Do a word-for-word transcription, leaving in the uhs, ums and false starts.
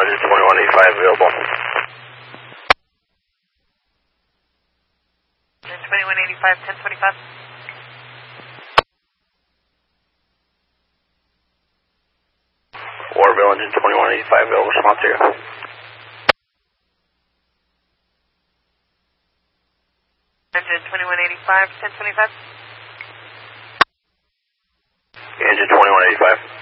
engine twenty-one eighty-five available. Engine twenty-one eighty-five, ten twenty-five. Waterville engine twenty-one eighty-five available, response here. Engine twenty-one eighty-five, ten twenty-five. Engine twenty-one eighty-five.